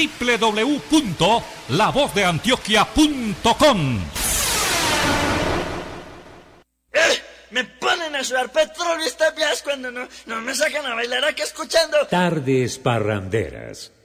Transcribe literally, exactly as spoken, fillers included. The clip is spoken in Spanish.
doble u doble u doble u punto la voz de antioquia punto com. ¡Eh! Me ponen a sudar petróleo estas vías cuando no, no me sacan a bailar aquí escuchando Tardes Parranderas.